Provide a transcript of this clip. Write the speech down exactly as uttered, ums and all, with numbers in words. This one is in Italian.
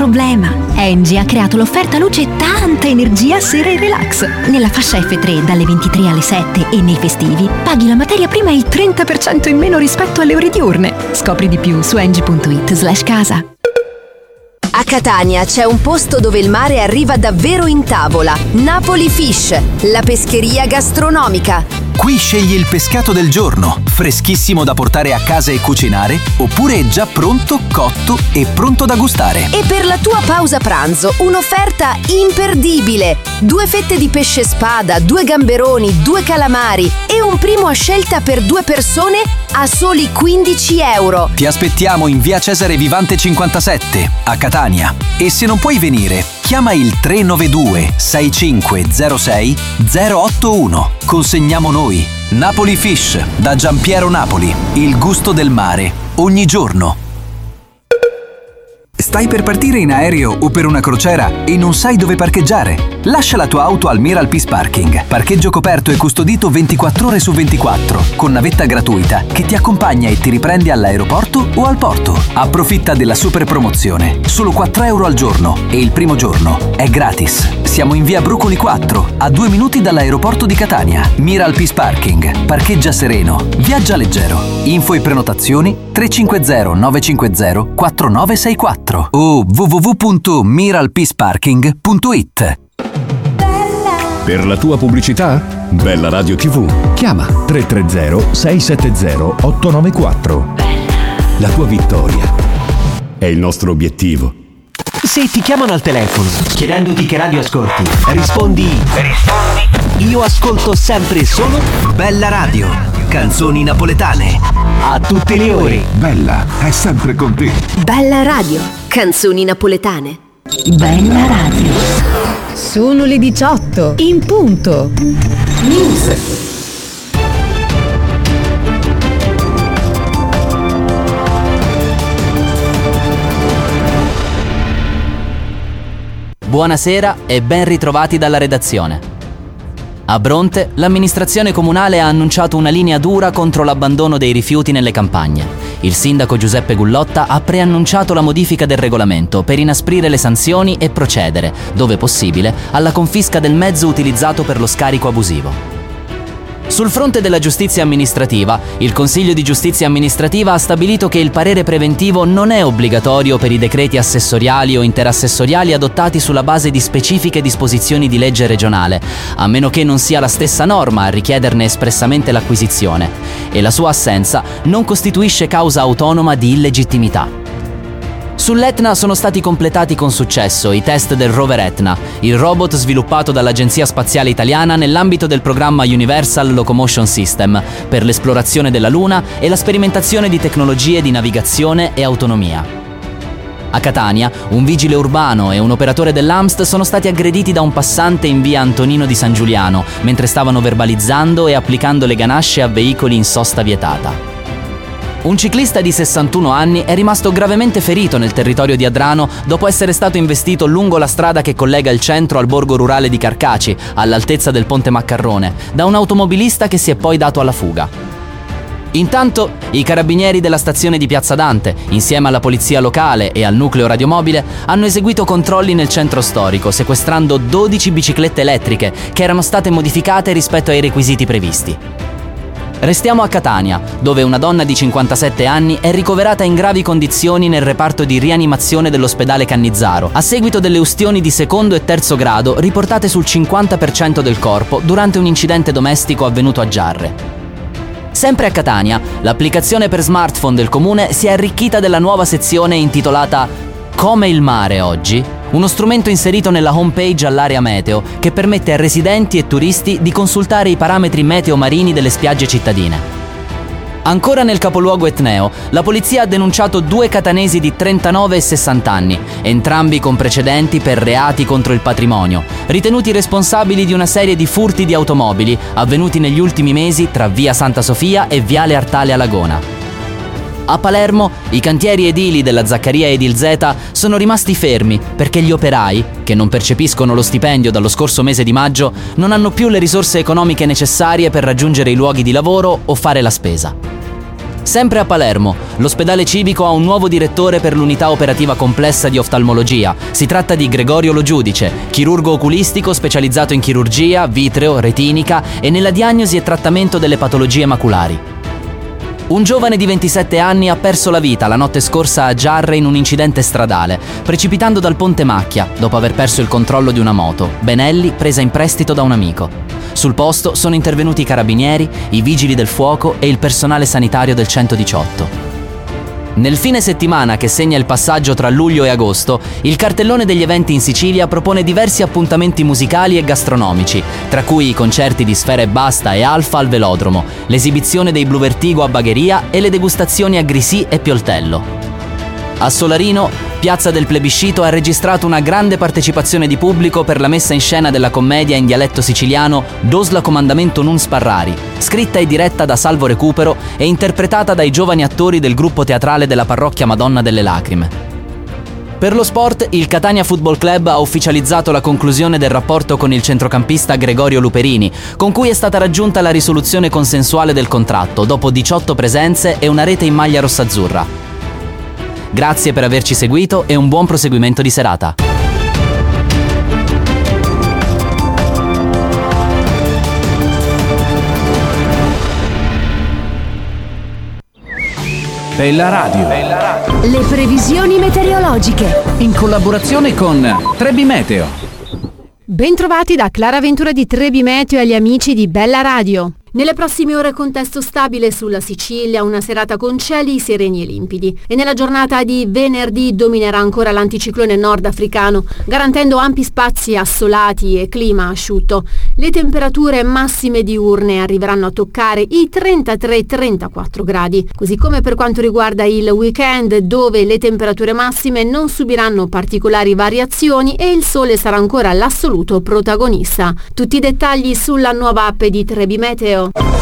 problema. Engie ha creato l'offerta luce tanta energia, sera e relax. Nella fascia effe tre dalle ventitré alle sette e nei festivi paghi la materia prima il trenta per cento in meno rispetto alle ore diurne. Scopri di più su engie punto it slash casa. A Catania c'è un posto dove il mare arriva davvero in tavola. Napoli Fish, la pescheria gastronomica. Qui scegli il pescato del giorno, freschissimo da portare a casa e cucinare, oppure già pronto, cotto e pronto da gustare. E per la tua pausa pranzo, un'offerta imperdibile. Due fette di pesce spada, due gamberoni, due calamari e un primo a scelta per due persone a soli quindici euro. Ti aspettiamo in via Cesare Vivante cinquantasette, a Catania. E se non puoi venire, chiama il tre nove due sei cinque zero sei zero otto uno. Consegniamo noi. Napoli Fish, da Giampiero Napoli. Il gusto del mare, ogni giorno. Stai per partire in aereo o per una crociera e non sai dove parcheggiare? Lascia la tua auto al Miral Peace Parking. Parcheggio coperto e custodito ventiquattro ore su ventiquattro, con navetta gratuita che ti accompagna e ti riprende all'aeroporto o al porto. Approfitta della super promozione. Solo quattro euro al giorno e il primo giorno è gratis. Siamo in via Brucoli quattro, a due minuti dall'aeroporto di Catania. Miral Peace Parking. Parcheggia sereno. Viaggia leggero. Info e prenotazioni tre cinque zero nove cinque zero quattro nove sei quattro o w w w punto miral peace parking punto it. Per la tua pubblicità? Bella Radio tivù. Chiama tre tre zero sei sette zero otto nove quattro. La tua vittoria è il nostro obiettivo. Se ti chiamano al telefono chiedendoti che radio ascolti, rispondi Rispondi Io ascolto sempre solo Bella Radio, canzoni napoletane a tutte le ore. Bella è sempre con te. Bella Radio, canzoni napoletane. Bella Radio. Sono le diciotto, in punto. News. Buonasera e ben ritrovati dalla redazione. A Bronte, l'amministrazione comunale ha annunciato una linea dura contro l'abbandono dei rifiuti nelle campagne. Il sindaco Giuseppe Gullotta ha preannunciato la modifica del regolamento per inasprire le sanzioni e procedere, dove possibile, alla confisca del mezzo utilizzato per lo scarico abusivo. Sul fronte della giustizia amministrativa, il Consiglio di Giustizia Amministrativa ha stabilito che il parere preventivo non è obbligatorio per i decreti assessoriali o interassessoriali adottati sulla base di specifiche disposizioni di legge regionale, a meno che non sia la stessa norma a richiederne espressamente l'acquisizione, e la sua assenza non costituisce causa autonoma di illegittimità. Sull'Etna sono stati completati con successo i test del rover Etna, il robot sviluppato dall'Agenzia Spaziale Italiana nell'ambito del programma Universal Locomotion System per l'esplorazione della Luna e la sperimentazione di tecnologie di navigazione e autonomia. A Catania, un vigile urbano e un operatore dell'A M S T sono stati aggrediti da un passante in via Antonino di San Giuliano mentre stavano verbalizzando e applicando le ganasce a veicoli in sosta vietata. Un ciclista di sessantuno anni è rimasto gravemente ferito nel territorio di Adrano dopo essere stato investito lungo la strada che collega il centro al borgo rurale di Carcaci, all'altezza del Ponte Maccarrone, da un automobilista che si è poi dato alla fuga. Intanto, i carabinieri della stazione di Piazza Dante, insieme alla polizia locale e al nucleo radiomobile, hanno eseguito controlli nel centro storico, sequestrando dodici biciclette elettriche che erano state modificate rispetto ai requisiti previsti. Restiamo a Catania, dove una donna di cinquantasette anni è ricoverata in gravi condizioni nel reparto di rianimazione dell'ospedale Cannizzaro, a seguito delle ustioni di secondo e terzo grado riportate sul cinquanta per cento del corpo durante un incidente domestico avvenuto a Giarre. Sempre a Catania, l'applicazione per smartphone del comune si è arricchita della nuova sezione intitolata Come il mare oggi, uno strumento inserito nella homepage all'area meteo che permette a residenti e turisti di consultare i parametri meteo marini delle spiagge cittadine. Ancora nel capoluogo etneo, la polizia ha denunciato due catanesi di trentanove e sessanta anni, entrambi con precedenti per reati contro il patrimonio, ritenuti responsabili di una serie di furti di automobili avvenuti negli ultimi mesi tra via Santa Sofia e viale Artale a Lagona. A Palermo, i cantieri edili della Zaccaria Edilzeta sono rimasti fermi perché gli operai, che non percepiscono lo stipendio dallo scorso mese di maggio, non hanno più le risorse economiche necessarie per raggiungere i luoghi di lavoro o fare la spesa. Sempre a Palermo, l'ospedale civico ha un nuovo direttore per l'unità operativa complessa di oftalmologia. Si tratta di Gregorio Lo Giudice, chirurgo oculistico specializzato in chirurgia, vitreo, retinica e nella diagnosi e trattamento delle patologie maculari. Un giovane di ventisette anni ha perso la vita la notte scorsa a Giarre in un incidente stradale, precipitando dal ponte Macchia dopo aver perso il controllo di una moto, Benelli presa in prestito da un amico. Sul posto sono intervenuti i carabinieri, i vigili del fuoco e il personale sanitario del centodiciotto. Nel fine settimana che segna il passaggio tra luglio e agosto, il cartellone degli eventi in Sicilia propone diversi appuntamenti musicali e gastronomici, tra cui i concerti di Sfera Ebbasta e Alfa al Velodromo, l'esibizione dei Blu Vertigo a Bagheria e le degustazioni a Grisì e Pioltello. A Solarino, Piazza del Plebiscito ha registrato una grande partecipazione di pubblico per la messa in scena della commedia in dialetto siciliano Dos la comandamento nun sparrari, scritta e diretta da Salvo Recupero e interpretata dai giovani attori del gruppo teatrale della parrocchia Madonna delle Lacrime. Per lo sport, il Catania Football Club ha ufficializzato la conclusione del rapporto con il centrocampista Gregorio Luperini, con cui è stata raggiunta la risoluzione consensuale del contratto dopo diciotto presenze e una rete in maglia rossazzurra. Grazie per averci seguito e un buon proseguimento di serata. Bella Radio. Bella Radio. Le previsioni meteorologiche. In collaborazione con Trebi Meteo. Bentrovati da Clara Ventura di Trebi Meteo e agli amici di Bella Radio. Nelle prossime ore contesto stabile sulla Sicilia, una serata con cieli sereni e limpidi. E nella giornata di venerdì dominerà ancora l'anticiclone nordafricano, garantendo ampi spazi assolati e clima asciutto. Le temperature massime diurne arriveranno a toccare i trentatré trentaquattro gradi. Così come per quanto riguarda il weekend, dove le temperature massime non subiranno particolari variazioni e il sole sarà ancora l'assoluto protagonista. Tutti i dettagli sulla nuova app di Trebi Meteo.